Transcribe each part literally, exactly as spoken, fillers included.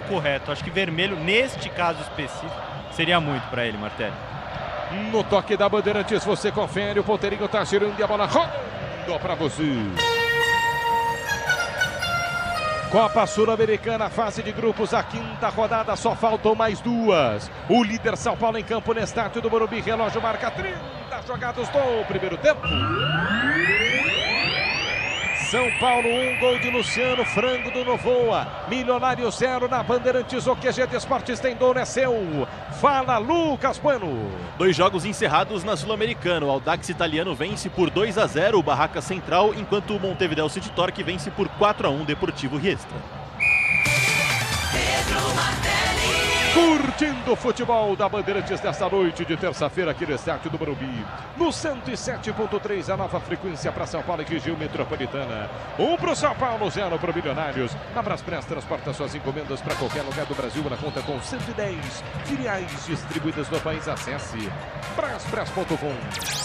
local correto. Acho que vermelho, neste caso específico, seria muito para ele, Martelli. No toque da Bandeirantes, você confere, o ponteirinho tá girando e a bola roda para você. Copa Sul-Americana, fase de grupos, a quinta rodada, só faltam mais duas. O líder São Paulo em campo no estádio do Morumbi, relógio marca trinta jogados do primeiro tempo. São Paulo um, gol de Luciano, frango do Novoa. Milionário zero na Bandeirantes, o Q G de Esportes tem dono, é seu. Fala, Lucas Bueno. Dois jogos encerrados na Sul-Americana. O Audax italiano vence por dois a zero o Barraca Central, enquanto o Montevideo City Torque vence por quatro a um o Deportivo Riestra. Curtindo o futebol da Bandeirantes desta noite de terça-feira aqui no estádio do Morumbi. No cento e sete ponto três, a nova frequência para São Paulo e região metropolitana. Um para o São Paulo, zero para o Milionários. Na Braspress transporta suas encomendas para qualquer lugar do Brasil. Na conta com cento e dez filiais distribuídas no país. Acesse braspress ponto com.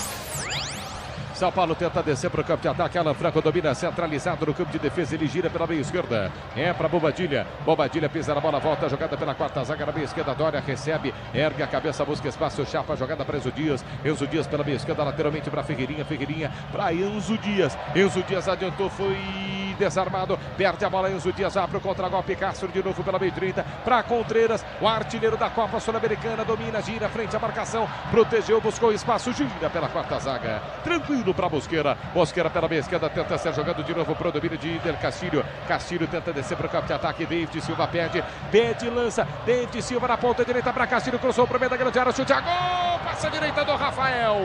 São Paulo tenta descer para o campo de ataque. Alan Franco domina centralizado no campo de defesa. Ele gira pela meia esquerda. É para Bobadilha. Bobadilha pisa na bola, volta. Jogada pela quarta zaga na meia esquerda. Dória recebe, ergue a cabeça, busca espaço. Chapa, jogada para Enzo Dias. Enzo Dias pela meia esquerda, lateralmente para Ferreirinha. Ferreirinha para Enzo Dias. Enzo Dias adiantou, foi desarmado. Perde a bola. Enzo Dias abre o contra-golpe. Castro de novo pela meia trinta para Contreiras. O artilheiro da Copa Sul-Americana domina, gira frente à marcação. Protegeu, buscou espaço. Gira pela quarta zaga. Tranquilo para Mosqueira. Mosqueira pela meia esquerda, tenta ser jogado de novo para o domínio de Del Castilho. Castilho tenta descer para o campo de ataque. David Silva pede, pede, lança. David Silva na ponta direita para Castilho, cruzou para o meio da grande área, chute a gol, passa a direita do Rafael.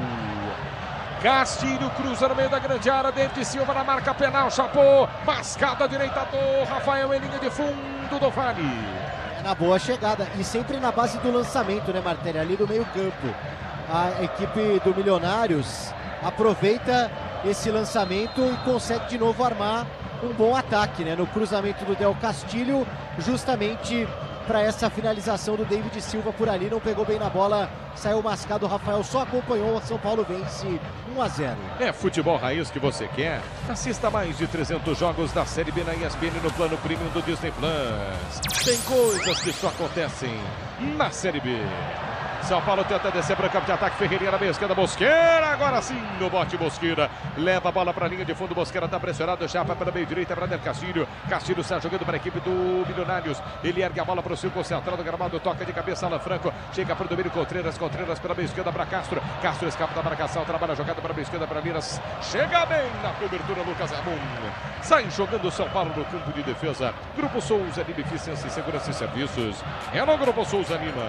Castilho cruza no meio da grande área, David Silva na marca penal, chapou, mascada à direita do Rafael em linha de fundo do Vale. Na boa chegada e sempre na base do lançamento, né, Martelli? Ali do meio campo. A equipe do Milionários aproveita esse lançamento e consegue de novo armar um bom ataque, né? No cruzamento do Del Castilho, justamente para essa finalização do David Silva por ali, não pegou bem na bola, saiu mascado, o Rafael só acompanhou, o São Paulo vence um a zero. É futebol raiz que você quer? Assista mais de trezentos jogos da Série B na E S P N no plano premium do Disney Plus. Tem coisas que só acontecem na Série B. São Paulo tenta descer para o campo de ataque. Ferreirinha na meia esquerda. Mosqueira, agora sim no bote. Mosqueira leva a bola para a linha de fundo. Mosqueira está pressionado. Chapa para meio direita para Del Castilho. Castilho está jogando para a equipe do Milionários. Ele ergue a bola para o círculo central do gramado. Toca de cabeça. Alan Franco chega para o domínio. Contreiras. Contreiras pela meia esquerda para Castro. Castro escapa da marcação. Trabalha a jogada para a meia esquerda para Minas. Chega bem na cobertura. Lucas Ramon. Sai jogando São Paulo no campo de defesa. Grupo Souza Lima, Eficiência, Segurança e Serviços. É no Grupo Souza Lima.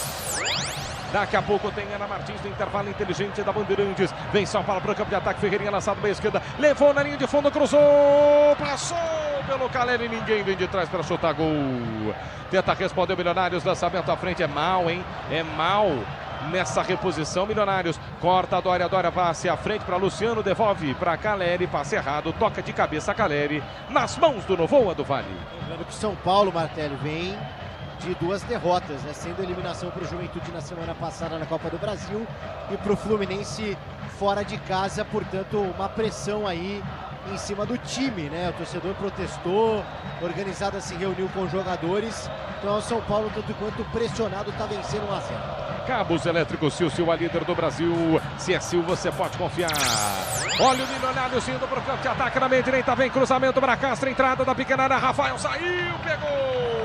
Daqui a pouco tem Ana Martins no intervalo inteligente da Bandeirantes. Vem São Paulo para o campo de ataque. Ferreirinha lançado meia esquerda. Levou na linha de fundo, cruzou. Passou pelo Caleri. Ninguém vem de trás para chutar gol. Tenta responder o Milionários. Lançamento à frente é mal, hein? É mal nessa reposição. Milionários corta a Dória. Dória passe à frente para Luciano. Devolve para Caleri. Passe errado. Toca de cabeça a Caleri. Nas mãos do Novoa do Vale. Lembrando que São Paulo, Martelli, vem de duas derrotas, né? Sendo eliminação para o Juventude na semana passada na Copa do Brasil e para o Fluminense fora de casa, portanto uma pressão aí em cima do time, né? O torcedor protestou, a organizada se reuniu com os jogadores, então o São Paulo, tanto quanto pressionado, está vencendo um a zero. Cabos Elétricos Sil, Sil, a líder do Brasil. Se é Sil, você pode confiar. Olha o Milionário indo para o campo de ataque na meia direita, vem cruzamento para Castro, entrada da pequena área, Rafael saiu, pegou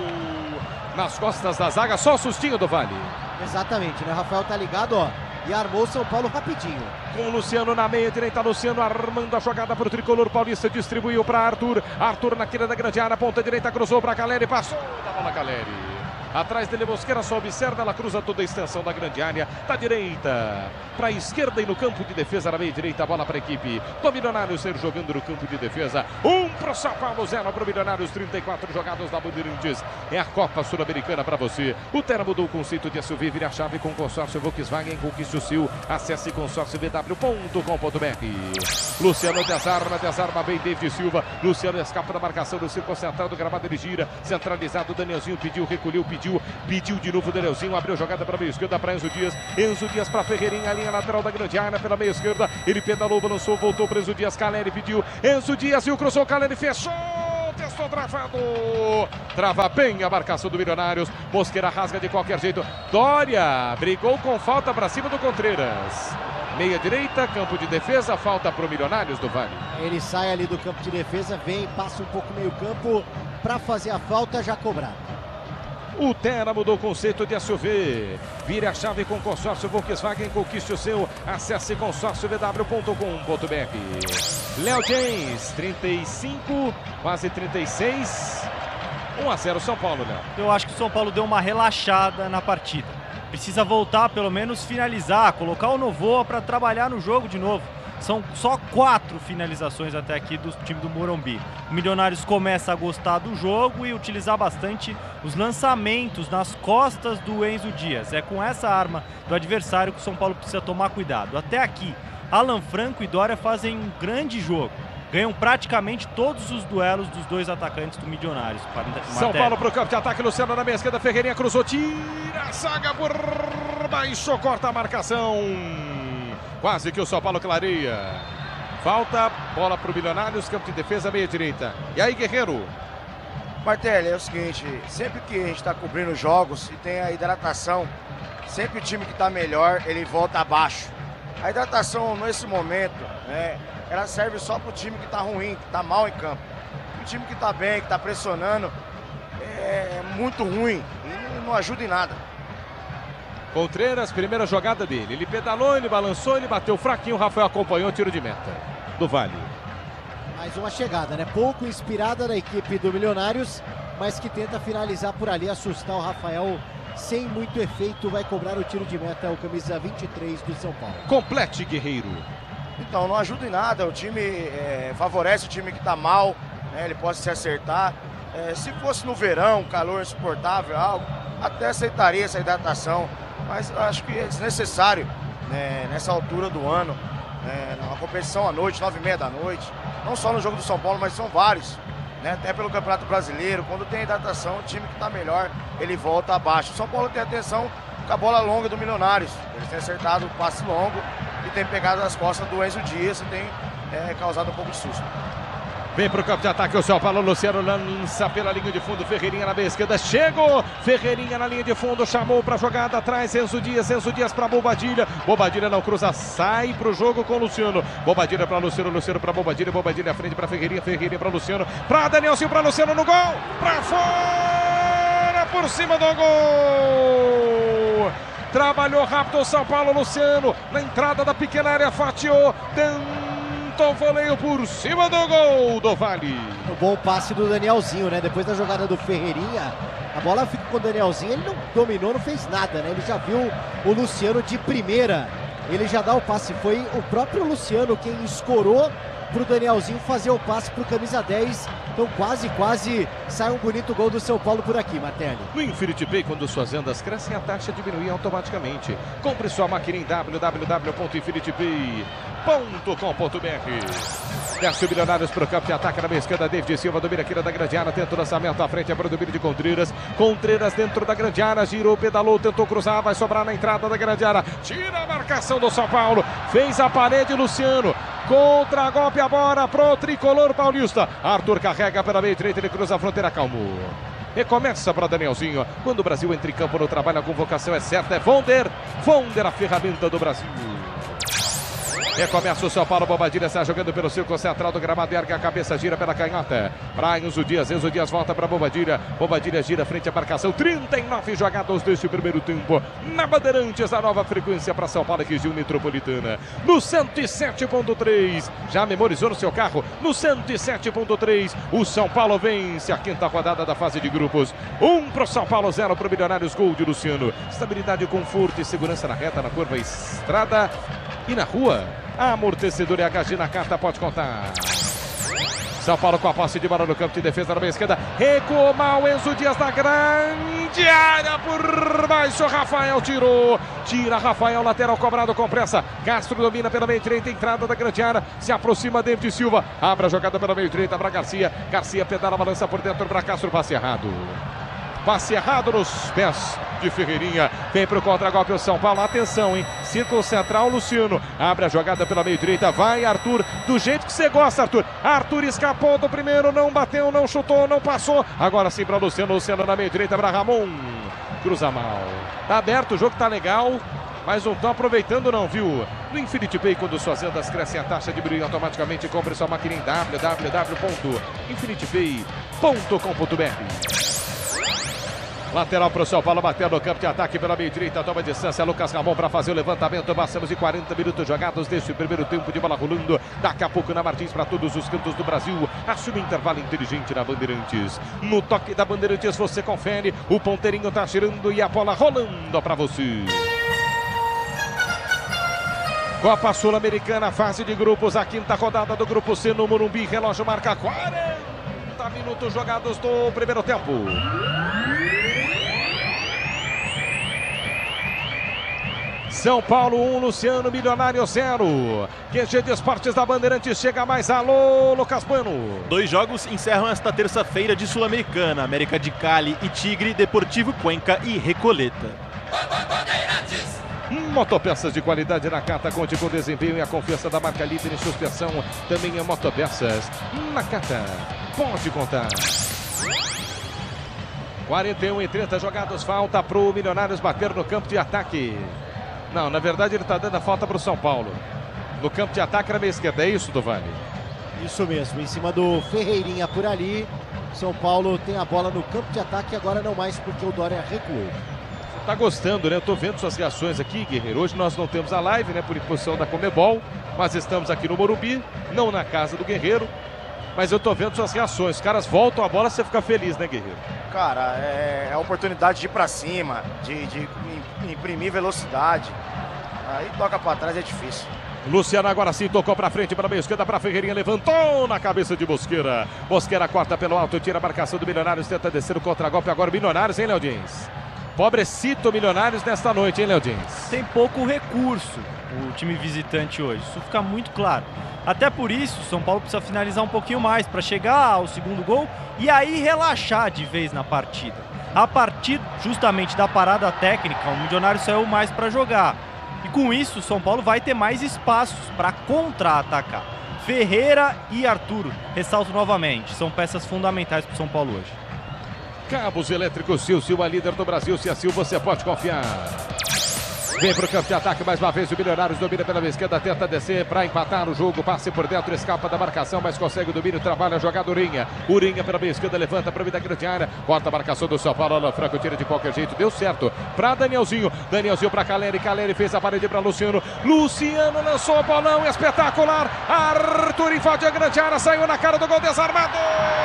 nas costas da zaga, só o sustinho do Vale. Exatamente, né? Rafael tá ligado, ó, e armou o São Paulo rapidinho. Com o Luciano na meia direita, Luciano armando a jogada para o tricolor paulista, distribuiu para Arthur. Arthur na quina da grande área, ponta direita, cruzou para Caleri, passou da bola Caleri. Atrás dele, Mosqueira só observa, ela cruza toda a extensão da grande área, da direita para a esquerda e no campo de defesa, na meia direita, a bola para a equipe do Milionários ser jogando no campo de defesa. Um para o São Paulo, zero para o Milionários, trinta e quatro jogados da Bandeirantes. É a Copa Sul-Americana para você. O Terra mudou o conceito de S U V, vira a chave com consórcio Volkswagen, conquiste o Sil. Acesse consórcio v w ponto com ponto b r. Luciano desarma, desarma bem David Silva. Luciano escapa da marcação do círculo central do gramado, ele gira, centralizado, Danielzinho pediu, recolheu, pediu. Pediu, pediu de novo o Danielzinho, abriu jogada para a meia esquerda para Enzo Dias. Enzo Dias para Ferreirinha, a linha lateral da grande área pela meia esquerda. Ele pedalou, balançou, voltou para Enzo Dias. Caleri pediu, Enzo Dias e o cruzou, Caleri fechou. Passou travado. Trava bem a marcação do Milionários. Mosqueira rasga de qualquer jeito. Dória brigou com falta para cima do Contreiras. Meia direita, campo de defesa, falta para o Milionários do Vale. Ele sai ali do campo de defesa, vem, passa um pouco meio campo para fazer a falta, já cobrado. O Terra mudou o conceito de S U V. Vire a chave com consórcio Volkswagen, conquiste o seu. Acesse consórcio v w ponto com ponto b r. Léo James, trinta e cinco, quase trinta e seis. um a zero São Paulo, Léo. Eu acho que o São Paulo deu uma relaxada na partida. Precisa voltar, pelo menos finalizar, colocar o Novoa para trabalhar no jogo de novo. São só quatro finalizações até aqui do time do Morumbi. O Milionários começa a gostar do jogo e utilizar bastante os lançamentos nas costas do Enzo Dias. É com essa arma do adversário que o São Paulo precisa tomar cuidado. Até aqui, Alan Franco e Dória fazem um grande jogo. Ganham praticamente todos os duelos dos dois atacantes do Milionários. São Paulo para o campo de ataque, Luciano na meia esquerda, Ferreirinha cruzou, tira a zaga por baixo, corta a marcação. Quase que o São Paulo clareia. Falta, bola para o Milionários, campo de defesa, meia direita. E aí, Guerreiro? Martelli, é o seguinte, sempre que a gente está cobrindo jogos e tem a hidratação, sempre o time que está melhor, ele volta abaixo. A hidratação, nesse momento, né, ela serve só para o time que está ruim, que está mal em campo. O time que está bem, que está pressionando, é muito ruim e não ajuda em nada. Contreiras, primeira jogada dele. Ele pedalou, ele balançou, ele bateu fraquinho. O Rafael acompanhou o tiro de meta do Vale. Mais uma chegada, né? Pouco inspirada da equipe do Milionários, mas que tenta finalizar por ali, assustar o Rafael sem muito efeito. Vai cobrar o tiro de meta, o camisa vinte e três do São Paulo. Complete, Guerreiro. Então, não ajuda em nada. O time é, favorece o time que está mal, né? Ele pode se acertar. É, se fosse no verão, calor insuportável, algo, até aceitaria essa hidratação. Mas eu acho que é desnecessário, né, nessa altura do ano, né, uma competição à noite, nove e meia da noite, não só no jogo do São Paulo, mas são vários, né, até pelo Campeonato Brasileiro. Quando tem hidratação, o time que está melhor, ele volta abaixo. O São Paulo tem atenção com a bola longa do Milionários, eles têm acertado o passe longo e tem pegado as costas do Enzo Dias e tem é, causado um pouco de susto. Vem para o campo de ataque o São Paulo, Luciano lança pela linha de fundo, Ferreirinha na meia esquerda, chegou, Ferreirinha na linha de fundo, chamou para a jogada atrás, Enzo Dias, Enzo Dias para Bobadilha, Bobadilha não cruza, sai para o jogo com Luciano, Bobadilha para Luciano, Luciano para Bobadilha, Bobadilha à frente para Ferreirinha, Ferreirinha para Luciano, para Danielzinho, para Luciano no gol, para fora, por cima do gol, trabalhou rápido o São Paulo, Luciano, na entrada da pequena área, fatiou, tentou voleio por cima do gol do Vale. O bom passe do Danielzinho, né? Depois da jogada do Ferreirinha, a bola fica com o Danielzinho, ele não dominou, não fez nada, né? Ele já viu o Luciano de primeira, ele já dá o passe. Foi o próprio Luciano quem escorou pro Danielzinho fazer o passe pro camisa dez. Então quase, quase sai um bonito gol do São Paulo por aqui, Martelli. No Infinity Pay, quando suas vendas crescem, a taxa diminui automaticamente. Compre sua máquina em w w w ponto infinity pay ponto com ponto b r. Desce o Milionários para o campo de ataque na meia esquerda, David Silva domina aqui da grande área, tenta o lançamento à frente, é para o domínio de Contreiras. Contreiras dentro da grande área, girou, pedalou, tentou cruzar, vai sobrar na entrada da grande área. Tira a marcação do São Paulo, fez a parede, Luciano. Contra golpe a bola pro tricolor paulista. Arthur carrega pela meia direita, ele cruza a fronteira, calmo. Recomeça para Danielzinho. Quando o Brasil entra em campo no trabalho, a convocação é certa, é Vonder. Vonder, a ferramenta do Brasil. Recomeça o São Paulo, Bobadilha está jogando pelo círculo central do gramado, ergue a cabeça, gira pela canhota. Para Enzo Dias, Enzo Dias volta para Bobadilha. Bobadilha gira frente à marcação, trinta e nove jogadas deste primeiro tempo. Na Bandeirantes, a nova frequência para São Paulo, região metropolitana. No cento e sete ponto três, já memorizou no seu carro? No cento e sete ponto três, o São Paulo vence a quinta rodada da fase de grupos. Um para o São Paulo, zero para o Milionários, gol de Luciano. Estabilidade, conforto e segurança na reta, na curva, estrada e na rua. Amortecedor e H G na carta, pode contar. São Paulo com a posse de bola no campo de defesa na meia esquerda. Recuou mal, Enzo Dias na grande área por baixo. Rafael tirou. Tira Rafael, lateral cobrado com pressa. Castro domina pela meia direita, entrada da grande área. Se aproxima David Silva. Abre a jogada pela meia direita para Garcia. Garcia pedala, balança por dentro para Castro, passe errado. Passe errado nos pés de Ferreirinha. Vem para o contra-golpe o São Paulo. Atenção, hein? Círculo central, Luciano. Abre a jogada pela meio-direita. Vai Arthur. Do jeito que você gosta, Arthur. Arthur escapou do primeiro. Não bateu, não chutou, não passou. Agora sim para Luciano. Luciano na meio-direita para Ramon. Cruza mal. Tá aberto, o jogo tá legal. Mas não estão aproveitando não, viu? No Infinity Pay, quando suas vendas crescem, a taxa de brilho automaticamente. Compre sua máquina em w w w ponto infinity pay ponto com ponto b r. Lateral para o São Paulo, bateu no campo de ataque pela meio-direita, toma distância, Lucas Ramon para fazer o levantamento. Passamos de quarenta minutos jogados deste primeiro tempo de bola rolando. Daqui a pouco na Martins para todos os cantos do Brasil. Assume intervalo inteligente na Bandeirantes. No toque da Bandeirantes você confere, o ponteirinho tá girando e a bola rolando para você. Copa Sul-Americana, fase de grupos, a quinta rodada do Grupo C no Morumbi. Relógio marca quarenta minutos jogados do primeiro tempo. São Paulo um, Luciano, Milionário zero. Q G de Esportes da Bandeirantes chega mais. Alô, Lucas Bueno. Dois jogos encerram esta terça-feira de Sul-Americana. América de Cali e Tigre, Deportivo Cuenca e Recoleta. Bandeirantes. Motopeças de qualidade na Cata, conte com o desempenho e a confiança da marca líder em suspensão. Também é Motopeças na Cata, pode contar. quarenta e um e trinta jogados, falta para o Milionários bater no campo de ataque. Não, na verdade ele está dando a falta para o São Paulo. No campo de ataque na meia esquerda, é isso, Dovani? Isso mesmo, em cima do Ferreirinha por ali. São Paulo tem a bola no campo de ataque, agora não mais porque o Dória recuou. Tá gostando, né? Eu tô vendo suas reações aqui, Guerreiro. Hoje nós não temos a live, né? Por imposição da Comebol, mas estamos aqui no Morumbi, não na casa do Guerreiro. Mas eu tô vendo suas reações. Os caras voltam a bola, você fica feliz, né, Guerreiro? Cara, é, é a oportunidade de ir pra cima, de, de imprimir velocidade. Aí toca pra trás é difícil. Luciano agora sim tocou pra frente, para a meia esquerda, para Ferreirinha, levantou na cabeça de Mosqueira. Mosqueira corta pelo alto, tira a marcação do Milionários, tenta descer o contra-golpe. Agora o Milionários, hein, Léo Dins? Pobrecito Milionários nesta noite, hein, Léo Dins? Tem pouco recurso o time visitante hoje, isso fica muito claro. Até por isso, o São Paulo precisa finalizar um pouquinho mais para chegar ao segundo gol e aí relaxar de vez na partida. A partir justamente da parada técnica, o Milionário saiu mais para jogar. E com isso, o São Paulo vai ter mais espaços para contra-atacar. Ferreira e Arturo, ressalto novamente, são peças fundamentais para o São Paulo hoje. Cabos elétricos Sil, Sil, a líder do Brasil. Se a Sil, você pode confiar. Vem para o campo de ataque mais uma vez. O Milionários domina pela esquerda, tenta descer para empatar o jogo. Passe por dentro, escapa da marcação, mas consegue o domínio. Trabalha a jogada Urinha. Urinha pela meia esquerda, levanta para a vida grande área. Corta a marcação do São Paulo. Alan Franco tira de qualquer jeito. Deu certo para Danielzinho. Danielzinho para Caleri. Caleri fez a parede para Luciano. Luciano lançou o bolão espetacular. Arthur invade a grande área. Saiu na cara do gol desarmado.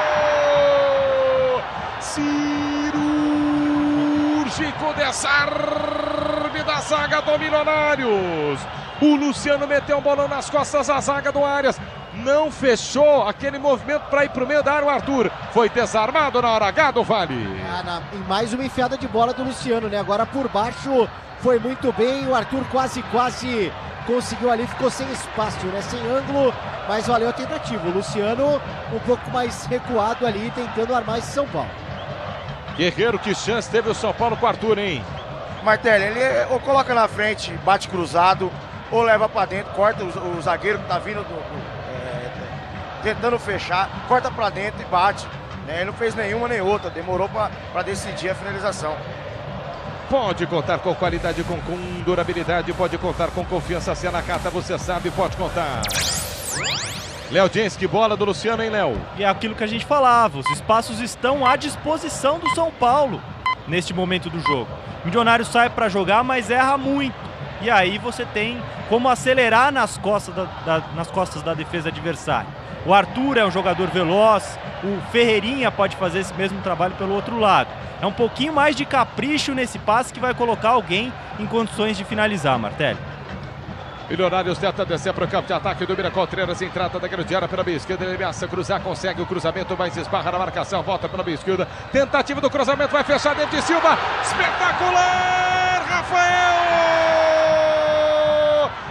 Cirúrgico desarme da zaga do Milionários. O Luciano meteu um bolão nas costas da zaga do Arias. Não fechou aquele movimento para ir para o meio da área. O Arthur foi desarmado na hora H do Vale. Ah, na, e mais uma enfiada de bola do Luciano, né? Agora por baixo foi muito bem. O Arthur quase, quase conseguiu ali. Ficou sem espaço, né? Sem ângulo, mas valeu a tentativa. O Luciano um pouco mais recuado ali, tentando armar esse São Paulo. Guerreiro, que chance teve o São Paulo com o Arthur, hein? Martelli, ele ou coloca na frente, bate cruzado, ou leva pra dentro, corta o, o zagueiro que tá vindo, do, do, é, tentando fechar, corta pra dentro e bate. Né? Ele não fez nenhuma nem outra, demorou pra, pra decidir a finalização. Pode contar com qualidade, com, com durabilidade, pode contar com confiança. Se é na Cata, você sabe, pode contar. Léo Dins, que bola do Luciano, hein, Léo? E é aquilo que a gente falava, os espaços estão à disposição do São Paulo neste momento do jogo. O Milionário sai para jogar, mas erra muito. E aí você tem como acelerar nas costas da, da, nas costas da defesa adversária. O Arthur é um jogador veloz, o Ferreirinha pode fazer esse mesmo trabalho pelo outro lado. É um pouquinho mais de capricho nesse passe que vai colocar alguém em condições de finalizar, Martelli. Milionários tenta descer para o campo de ataque do Mira Contreras, entrada da grande área pela meia esquerda, ele ameaça cruzar, consegue o cruzamento, mas esbarra na marcação, volta pela meia esquerda, tentativa do cruzamento, vai fechar dentro de Silva, espetacular, Rafael!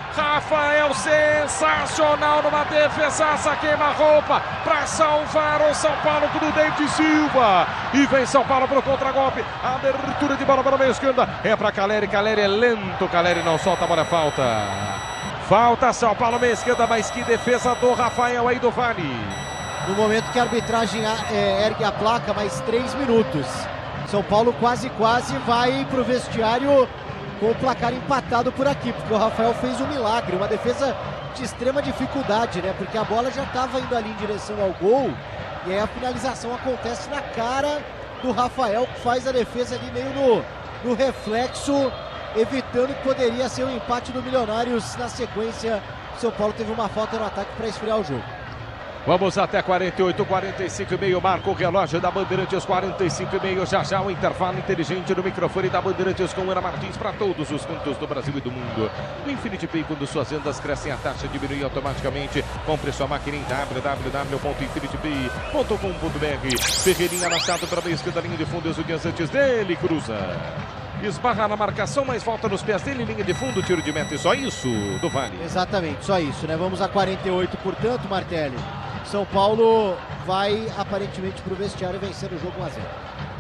Rafael, sensacional numa defesaça, queima-roupa para salvar o São Paulo com o David Silva. E vem São Paulo para o contragolpe. Abertura de bola para a meia esquerda. É para Caleri. Caleri é lento. Caleri não solta a bola, falta. Falta São Paulo, meia esquerda, mas que defesa do Rafael aí do Vale. No momento que a arbitragem é, ergue a placa, mais três minutos. São Paulo quase, quase vai para o vestiário com o placar empatado por aqui, porque o Rafael fez um milagre, uma defesa de extrema dificuldade, né? Porque a bola já estava indo ali em direção ao gol, e aí a finalização acontece na cara do Rafael, que faz a defesa ali meio no, no reflexo, evitando que poderia ser o empate do Milionários na sequência. O São Paulo teve uma falta no ataque para esfriar o jogo. Vamos até quarenta e oito, quarenta e cinco e meio, marca o relógio da Bandeirantes, quarenta e cinco e meio, já já o intervalo inteligente no microfone da Bandeirantes com Ana Martins para todos os cantos do Brasil e do mundo. O Infinity Pay, quando suas vendas crescem, a taxa diminui automaticamente. Compre sua máquina em w w w ponto infinity pay ponto com ponto b r. Ferreirinha lançado para a meia esquerda, linha de fundo, os dias antes dele, cruza. Esbarra na marcação, mas volta nos pés dele, linha de fundo, tiro de meta e só isso do Vale. Exatamente, só isso, né? Vamos a quarenta e oito, portanto, Martelli. São Paulo vai aparentemente para o vestiário vencer o jogo um a zero.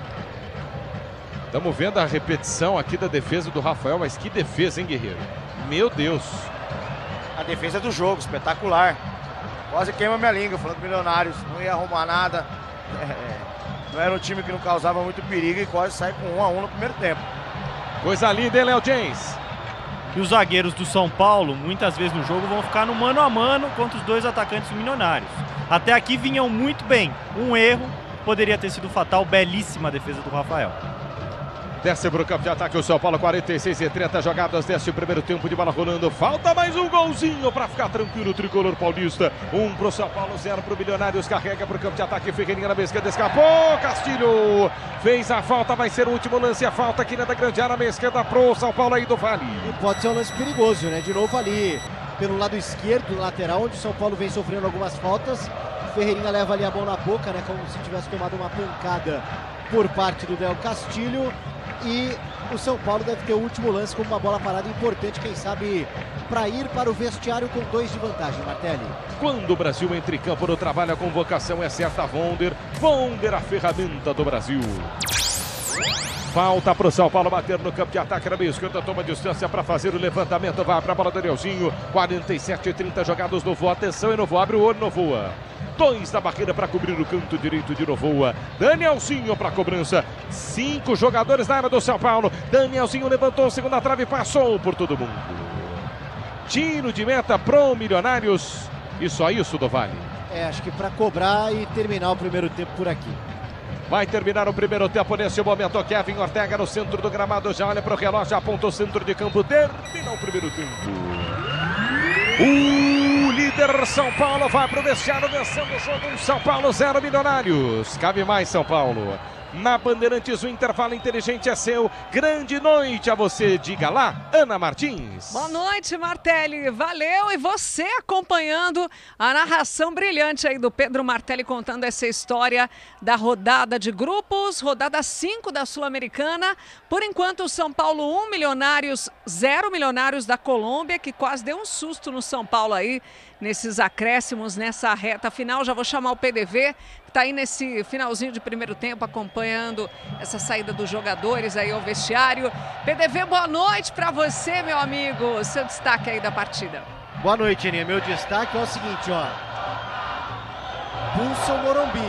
Estamos vendo a repetição aqui da defesa do Rafael, mas que defesa, hein, Guerreiro? Meu Deus. A defesa do jogo, espetacular. Quase queima minha língua, falando Milionários, não ia arrumar nada. É, não era um time que não causava muito perigo e quase sai com um a um no primeiro tempo. Coisa linda, hein, Léo James? E os zagueiros do São Paulo, muitas vezes no jogo, vão ficar no mano a mano contra os dois atacantes Milionários. Até aqui vinham muito bem. Um erro poderia ter sido fatal. Belíssima defesa do Rafael. Desce para o campo de ataque o São Paulo, quarenta e seis e trinta jogadas deste primeiro tempo de bola rolando. Falta mais um golzinho para ficar tranquilo o tricolor paulista. Um para o São Paulo, zero para o Milionários. Carrega para o campo de ataque. Ferreirinha na meia esquerda, escapou. Castilho fez a falta, vai ser o último lance. A falta aqui na da grande área, meia esquerda para o São Paulo aí do Vale. E pode ser um lance perigoso, né? De novo ali pelo lado esquerdo, lateral, onde o São Paulo vem sofrendo algumas faltas. Ferreirinha leva ali a mão na boca, né? Como se tivesse tomado uma pancada por parte do Del Castilho. E o São Paulo deve ter o último lance como uma bola parada importante, quem sabe, para ir para o vestiário com dois de vantagem, Martelli. Quando o Brasil entra em campo no trabalho, a convocação é certa. Wonder, Wonder, a ferramenta do Brasil. Falta para o São Paulo bater no campo de ataque na meia esquerda, toma distância para fazer o levantamento, vai para a bola do Danielzinho, quarenta e sete e trinta jogados no voa, atenção, e no voa, abre o olho, no voa. Dois da barreira para cobrir o canto direito de Novoa. Danielzinho para a cobrança. Cinco jogadores na área do São Paulo. Danielzinho levantou, segunda trave, passou por todo mundo. Tiro de meta pro Milionários. E só isso do Vale. É, acho que para cobrar e terminar o primeiro tempo por aqui. Vai terminar o primeiro tempo nesse momento. Kevin Ortega no centro do gramado. Já olha para o relógio, aponta o centro de campo. Termina o primeiro tempo. O líder São Paulo vai para o vestiário vencendo o jogo. Um São Paulo, zero Milionários. Cabe mais São Paulo. Na Bandeirantes, o intervalo inteligente é seu. Grande noite a você. Diga lá, Ana Martins. Boa noite, Martelli. Valeu. E você acompanhando a narração brilhante aí do Pedro Martelli, contando essa história da rodada de grupos, rodada cinco da Sul-Americana. Por enquanto, o São Paulo um, Milionários zero, Milionários da Colômbia, que quase deu um susto no São Paulo aí, nesses acréscimos, nessa reta final. Já vou chamar o P D V, que está aí nesse finalzinho de primeiro tempo, acompanhando essa saída dos jogadores aí ao vestiário. P D V, boa noite para você, meu amigo. Seu destaque aí da partida. Boa noite, Aninha. Meu destaque é o seguinte, ó. Pulsa o Morumbi.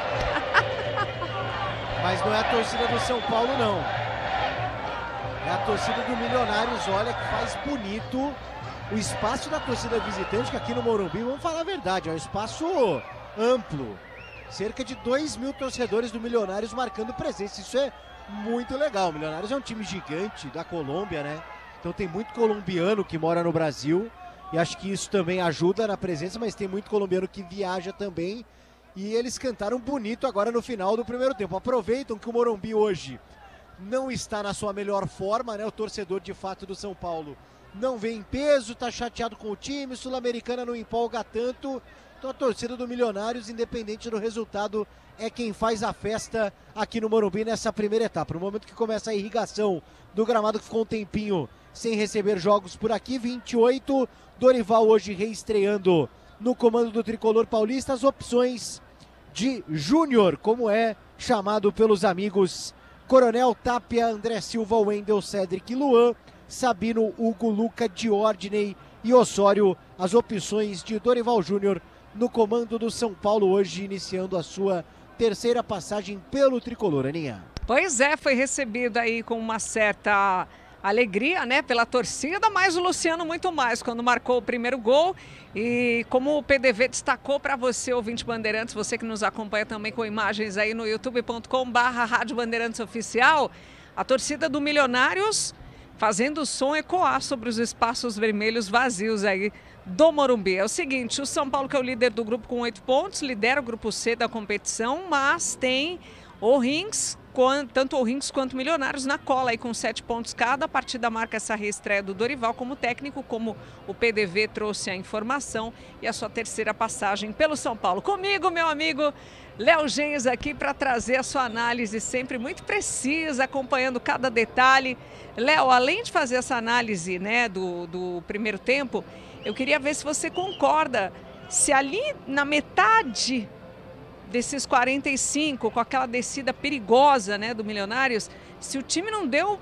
Mas não é a torcida do São Paulo, não. É a torcida do Milionários, olha, que faz bonito o espaço da torcida visitante, que aqui no Morumbi, vamos falar a verdade, é um espaço amplo. Cerca de dois mil torcedores do Milionários marcando presença. Isso é muito legal. O Milionários é um time gigante da Colômbia, né? Então tem muito colombiano que mora no Brasil. E acho que isso também ajuda na presença, mas tem muito colombiano que viaja também. E eles cantaram bonito agora no final do primeiro tempo. Aproveitam que o Morumbi hoje não está na sua melhor forma, né? O torcedor de fato do São Paulo não vem em peso, tá chateado com o time, Sul-Americana não empolga tanto. Então a torcida do Milionários, independente do resultado, é quem faz a festa aqui no Morumbi nessa primeira etapa. No momento que começa a irrigação do gramado, que ficou um tempinho sem receber jogos por aqui, vinte e oito, Dorival hoje reestreando no comando do Tricolor Paulista, as opções de Júnior, como é chamado pelos amigos: Coronel, Tapia, André Silva, Wendel, Cedric, Luan, Sabino, Hugo, Luca, Diordney e Osório, as opções de Dorival Júnior no comando do São Paulo, hoje iniciando a sua terceira passagem pelo Tricolor, Aninha. Pois é, foi recebido aí com uma certa alegria, né, pela torcida, mas o Luciano muito mais, quando marcou o primeiro gol. E como o P D V destacou para você, ouvinte Bandeirantes, você que nos acompanha também com imagens aí no youtube ponto com barra Rádio Bandeirantes Oficial, a torcida do Milionários fazendo o som ecoar sobre os espaços vermelhos vazios aí do Morumbi. É o seguinte, o São Paulo, que é o líder do grupo com oito pontos, lidera o grupo C da competição, mas tem o Rins, tanto o Rins quanto o Milionários na cola aí com sete pontos cada. A partida marca essa reestreia do Dorival como técnico, como o P D V trouxe a informação, e a sua terceira passagem pelo São Paulo. Comigo, meu amigo Léo Genhes aqui para trazer a sua análise sempre muito precisa, acompanhando cada detalhe. Léo, além de fazer essa análise, né, do, do primeiro tempo, eu queria ver se você concorda, se ali na metade desses quarenta e cinco, com aquela descida perigosa, né, do Milionários, se o time não deu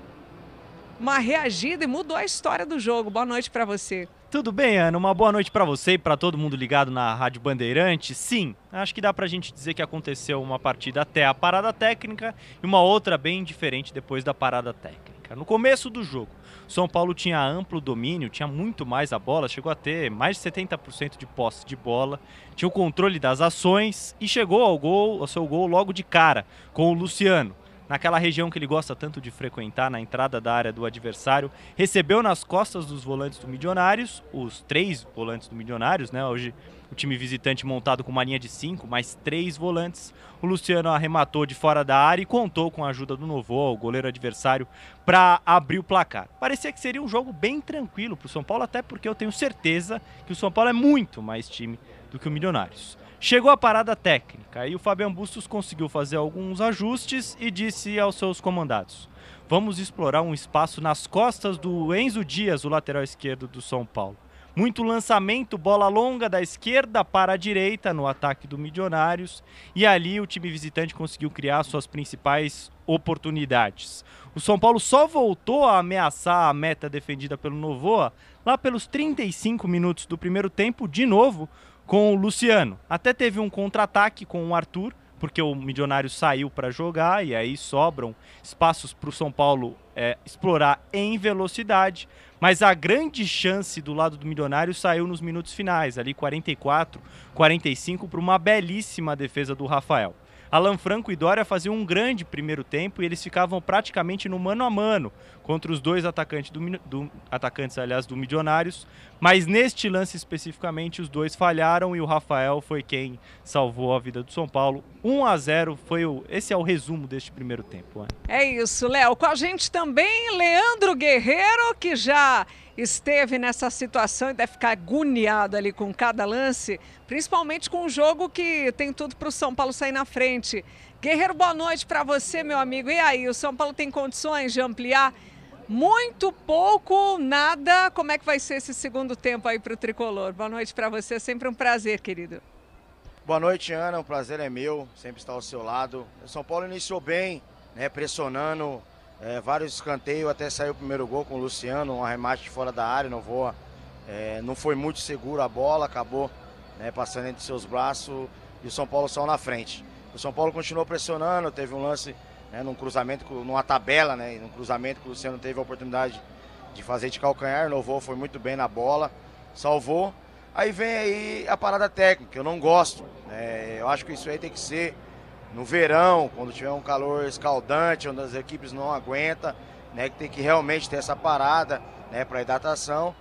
uma reagida e mudou a história do jogo. Boa noite para você. Tudo bem, Ana? Uma boa noite para você e para todo mundo ligado na Rádio Bandeirantes. Sim, acho que dá pra gente dizer que aconteceu uma partida até a parada técnica e uma outra bem diferente depois da parada técnica. No começo do jogo, o São Paulo tinha amplo domínio, tinha muito mais a bola, chegou a ter mais de setenta por cento de posse de bola, tinha o controle das ações e chegou ao gol, ao seu gol logo de cara, com o Luciano. Naquela região que ele gosta tanto de frequentar, na entrada da área do adversário, recebeu nas costas dos volantes do Milionários, os três volantes do Milionários, né? Hoje o time visitante montado com uma linha de cinco, mais três volantes. O Luciano arrematou de fora da área e contou com a ajuda do Novoa, o goleiro adversário, para abrir o placar. Parecia que seria um jogo bem tranquilo para o São Paulo, até porque eu tenho certeza que o São Paulo é muito mais time do que o Milionários. Chegou a parada técnica e o Fabian Bustos conseguiu fazer alguns ajustes e disse aos seus comandados: vamos explorar um espaço nas costas do Enzo Dias, o lateral esquerdo do São Paulo. Muito lançamento, bola longa da esquerda para a direita no ataque do Milionários, e ali o time visitante conseguiu criar suas principais oportunidades. O São Paulo só voltou a ameaçar a meta defendida pelo Novoa lá pelos trinta e cinco minutos do primeiro tempo, de novo com o Luciano. Até teve um contra-ataque com o Arthur, porque o Milionário saiu para jogar e aí sobram espaços para o São Paulo é, explorar em velocidade, mas a grande chance do lado do Milionário saiu nos minutos finais, ali quarenta e quatro, quarenta e cinco, para uma belíssima defesa do Rafael. Alan Franco e Dória faziam um grande primeiro tempo e eles ficavam praticamente no mano a mano contra os dois atacantes, do, do, atacantes aliás, do Milionários, mas neste lance especificamente os dois falharam e o Rafael foi quem salvou a vida do São Paulo. um a zero, foi o, esse é o resumo deste primeiro tempo. Né? É isso, Léo. Com a gente também, Leandro Guerreiro, que já esteve nessa situação e deve ficar agoniado ali com cada lance, principalmente com um jogo que tem tudo para o São Paulo sair na frente. Guerreiro, boa noite para você, meu amigo. E aí, o São Paulo tem condições de ampliar? Muito pouco, nada. Como é que vai ser esse segundo tempo aí para o Tricolor? Boa noite para você, é sempre um prazer, querido. Boa noite, Ana, o prazer é meu, sempre estar ao seu lado. O São Paulo iniciou bem, né, pressionando, é, vários escanteios, até saiu o primeiro gol com o Luciano, um arremate fora da área, não voa. É, não foi muito seguro a bola, acabou, né, passando entre seus braços e o São Paulo saiu na frente. O São Paulo continuou pressionando, teve um lance, né, num cruzamento, numa tabela, né, num cruzamento que o Luciano teve a oportunidade de fazer de calcanhar, Novoa foi muito bem na bola, salvou. Aí vem aí a parada técnica, eu não gosto, né, eu acho que isso aí tem que ser no verão, quando tiver um calor escaldante, onde as equipes não aguentam, né, que tem que realmente ter essa parada, né, para hidratação.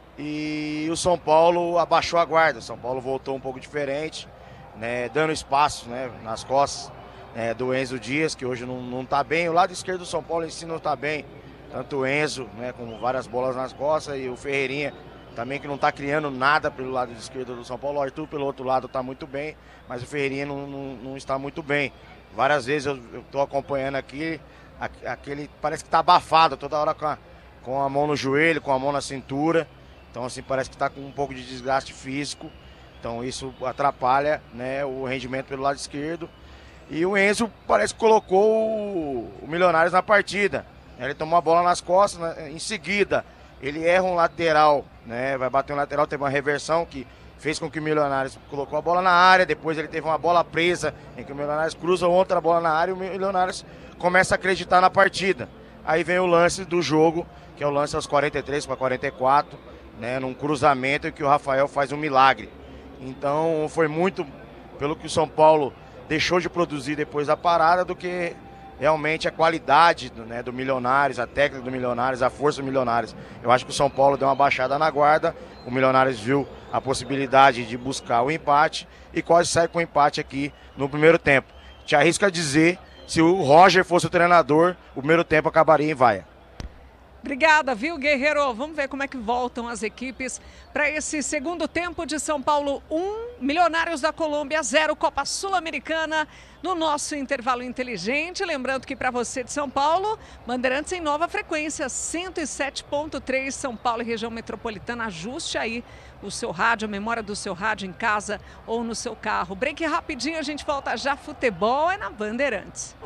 E o São Paulo abaixou a guarda, o São Paulo voltou um pouco diferente, né, dando espaço, né, nas costas, né, do Enzo Dias, que hoje não, não tá bem. O lado esquerdo do São Paulo em si não tá bem, tanto o Enzo, né, com várias bolas nas costas, e o Ferreirinha, também que não está criando nada pelo lado esquerdo do São Paulo. O Arthur pelo outro lado está muito bem, mas o Ferreirinha não, não, não está muito bem. Várias vezes eu estou acompanhando aqui, aquele parece que está abafado toda hora com a, com a mão no joelho, com a mão na cintura. Então assim, parece que está com um pouco de desgaste físico. Então isso atrapalha, né, o rendimento pelo lado esquerdo. E o Enzo parece que colocou o, o Milionários na partida. Ele tomou a bola nas costas, né, em seguida ele erra um lateral, né, vai bater um lateral, teve uma reversão que fez com que o Milionários colocou a bola na área. Depois ele teve uma bola presa em que o Milionários cruza outra bola na área e o Milionários começa a acreditar na partida. Aí vem o lance do jogo, que é o lance aos quarenta e três para quarenta e quatro, né, num cruzamento em que o Rafael faz um milagre. Então foi muito pelo que o São Paulo deixou de produzir depois da parada do que realmente a qualidade, né, do Milionários, a técnica do Milionários, a força do Milionários. Eu acho que o São Paulo deu uma baixada na guarda, o Milionários viu a possibilidade de buscar o empate e quase sai com o empate aqui no primeiro tempo. Te arrisco a dizer, se o Roger fosse o treinador, o primeiro tempo acabaria em vaia. Obrigada, viu, Guerreiro? Vamos ver como é que voltam as equipes para esse segundo tempo de São Paulo um, Milionários da Colômbia zero, Copa Sul-Americana, no nosso intervalo inteligente. Lembrando que para você de São Paulo, Bandeirantes em nova frequência, cento e sete ponto três, São Paulo e região metropolitana. Ajuste aí o seu rádio, a memória do seu rádio em casa ou no seu carro. Break rapidinho, a gente volta já. Futebol é na Bandeirantes.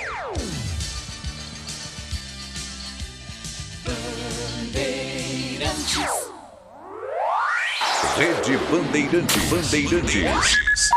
Bandeirantes. Rede Bandeirantes. Bandeirantes.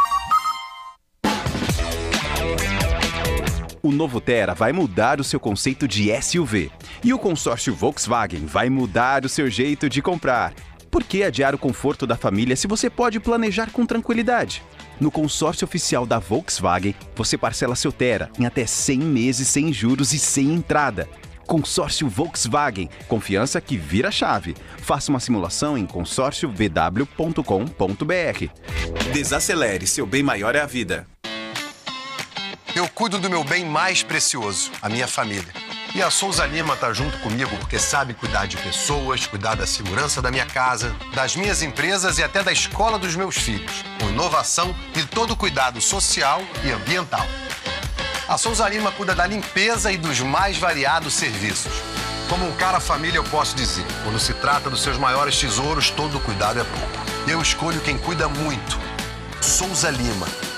O novo Tera vai mudar o seu conceito de S U V. E o consórcio Volkswagen vai mudar o seu jeito de comprar. Por que adiar o conforto da família se você pode planejar com tranquilidade? No consórcio oficial da Volkswagen, você parcela seu Tera em até cem meses sem juros e sem entrada. Consórcio Volkswagen, confiança que vira chave. Faça uma simulação em consórcio v w ponto com ponto b r. Desacelere, seu bem maior é a vida. Eu cuido do meu bem mais precioso, a minha família. E a Souza Lima está junto comigo porque sabe cuidar de pessoas, cuidar da segurança da minha casa, das minhas empresas e até da escola dos meus filhos, com inovação e todo cuidado social e ambiental. A Souza Lima cuida da limpeza e dos mais variados serviços. Como um cara família, eu posso dizer, quando se trata dos seus maiores tesouros, todo cuidado é pouco. Eu escolho quem cuida muito. Souza Lima.